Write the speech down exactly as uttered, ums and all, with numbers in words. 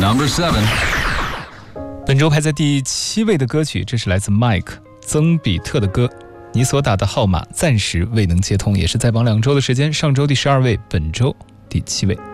Number seven。 本周排在第七位的歌曲，这是来自 Mike 曾比特的歌。你所打的号码暂时未能接通，也是在榜两周的时间。上周第十二位，本周第七位。